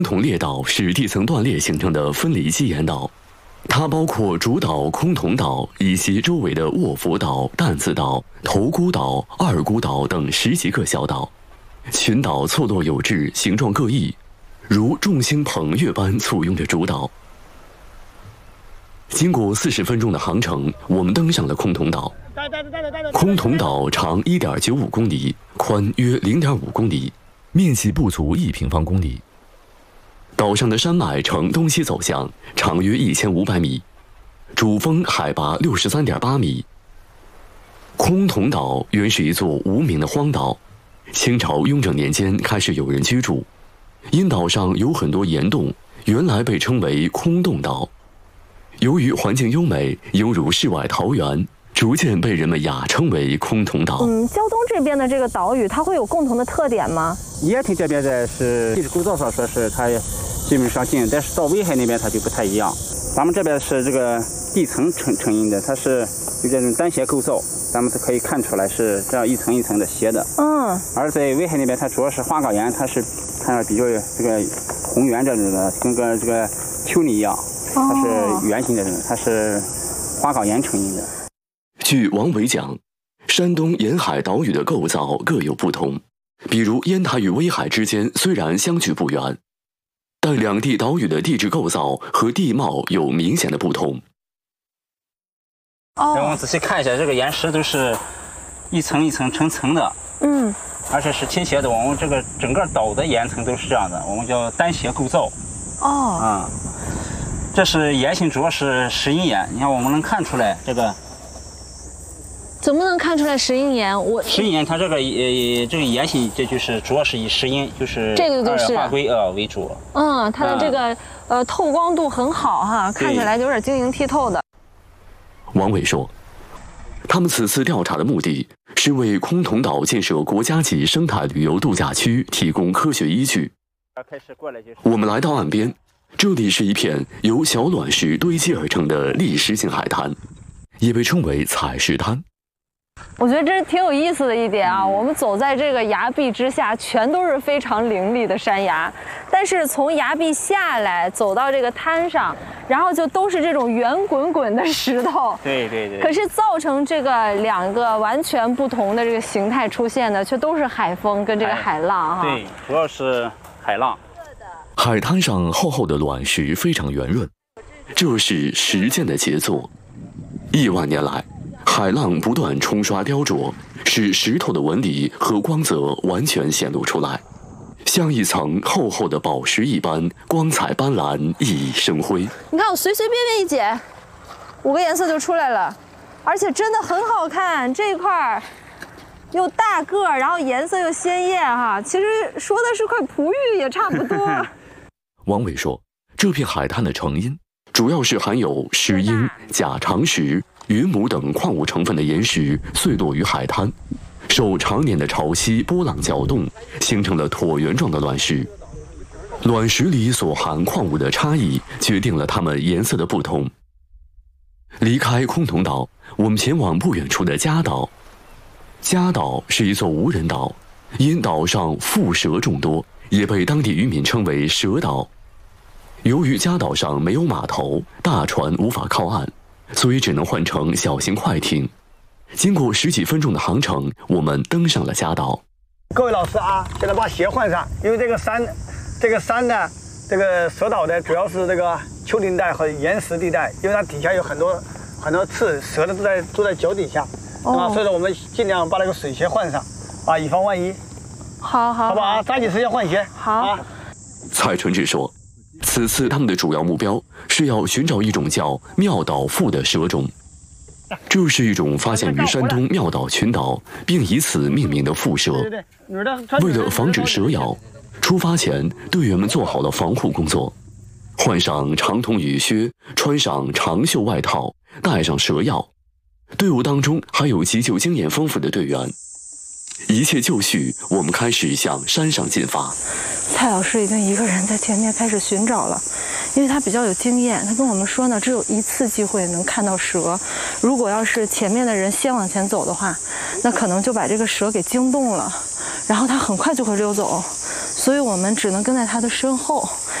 同裂岛是地层断裂形成的分离基岩岛，它包括主岛崆峒岛以及周围的卧佛岛、担子岛、头姑岛、二姑岛等10几个小岛，群岛错落有致，形状各异，如众星捧月般簇拥着主岛。经过40分钟的航程，我们登上了崆峒岛。崆峒岛长1.95公里，宽约0.5公里，面积不足1平方公里。岛上的山脉呈东西走向，长约1500米，主峰海拔63.8米。崆峒岛原是一座无名的荒岛，清朝雍正年间开始有人居住，因岛上有很多岩洞，原来被称为空洞岛。由于环境优美，犹如世外桃源，逐渐被人们雅称为崆峒岛。 胶东这边的这个岛屿，它会有共同的特点吗？ 叶挺这边的是地质构造上说是它基本上近，但是到威海那边它就不太一样。咱们这边是这个地层成因的，它是有这种单斜构造，咱们可以看出来是这样一层一层的斜的。而在威海那边，它主要是花岗岩，它是看着比较这个红圆这种的，跟个这个丘陵一样，它是圆形的这种，它是花岗岩成因的。 据王维讲，山东沿海岛屿的构造各有不同，比如烟台与威海之间虽然相距不远，但两地岛屿的地质构造和地貌有明显的不同。 我们仔细看一下，这个岩石都是一层一层成层的，而且是倾斜的。我们这个整个岛的岩层都是这样的，我们叫单斜构造。这是岩性，主要是石英岩。你看，我们能看出来这个。 怎么能看出来石英岩？ 石英岩它这个岩性，这就是主要是以石英，就是这个就是化硅为主。 它的这个透光度很好哈，看起来有点晶莹剔透的。 王伟说，他们此次调查的目的是为崆峒岛建设国家级生态旅游度假区提供科学依据。我们来到岸边，这里是一片由小卵石堆积而成的砾石型海滩，也被称为采石滩。 我觉得这是挺有意思的一点啊，我们走在这个崖壁之下，全都是非常凌厉的山崖，但是从崖壁下来，走到这个滩上，然后就都是这种圆滚滚的石头。 对。 可是造成这个两个完全不同的这个形态出现的，却都是海风跟这个海浪哈。 对，主要是海浪。 海滩上厚厚的卵石非常圆润，这是石间的杰作。1万年来，海浪不断冲刷雕琢，使石头的纹理和光泽完全显露出来，像一层厚厚的宝石一般，光彩斑斓，熠熠生辉。 你看我随随便便一剪，5个颜色就出来了，而且真的很好看。这一块又大个，然后颜色又鲜艳哈。其实说的是块璞玉也差不多。 王伟说，这片海滩的成因主要是含有石英、假长石、云母等矿物成分的岩石碎落于海滩，受常年的潮汐波浪搅动，形成了椭圆状的卵石。卵石里所含矿物的差异，决定了它们颜色的不同。离开崆峒岛，我们前往不远处的嘉岛。嘉岛是一座无人岛，因岛上蝮蛇众多，也被当地渔民称为蛇岛。由于嘉岛上没有码头，大船无法靠岸，所以只能换乘小型快艇。经过10几分钟的航程，我们登上了嘉岛。 各位老师啊，现在把鞋换上，因为这个山呢，这个蛇岛呢，主要是这个丘陵带和岩石地带，因为它底下有很多刺，蛇的都在脚底下，所以说我们尽量把那个水鞋换上，以防万一。好吧啊，抓紧时间换鞋。好。 蔡纯志说，此次他们的主要目标是要寻找一种叫妙岛蝮的蛇种，这是一种发现于山东妙岛群岛，并以此命名的蝮蛇。为了防止蛇咬，出发前队员们做好了防护工作，换上长筒雨靴，穿上长袖外套，带上蛇药。队伍当中还有急救经验丰富的队员。一切就绪，我们开始向山上进发。 蔡老师已经一个人在前面开始寻找了，因为他比较有经验，他跟我们说呢，只有1次机会能看到蛇，如果要是前面的人先往前走的话，那可能就把这个蛇给惊动了，然后他很快就会溜走，所以我们只能跟在他的身后。